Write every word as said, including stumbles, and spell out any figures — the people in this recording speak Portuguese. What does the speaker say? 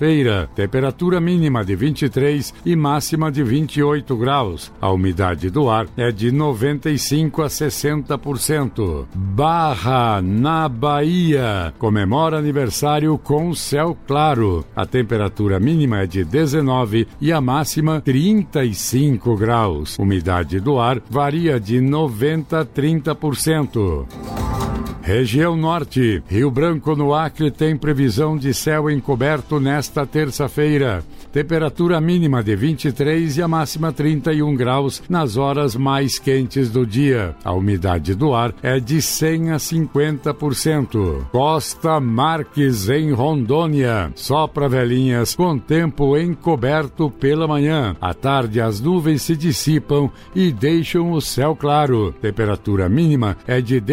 terça-feira. Temperatura mínima de vinte e três e máxima de vinte e oito graus. A umidade do ar é de noventa e cinco a sessenta por cento. Barra, na Bahia, comemora aniversário com céu claro. A temperatura mínima é de dezenove e a máxima trinta e cinco graus. Umidade do ar varia de noventa a trinta por cento. Região Norte, Rio Branco no Acre tem previsão de céu encoberto nesta terça-feira. Temperatura mínima de vinte e três e a máxima trinta e um graus nas horas mais quentes do dia. A umidade do ar é de cem a cinquenta por cento. Costa Marques em Rondônia. Sopra velhinhas com tempo encoberto pela manhã. À tarde as nuvens se dissipam e deixam o céu claro. Temperatura mínima é de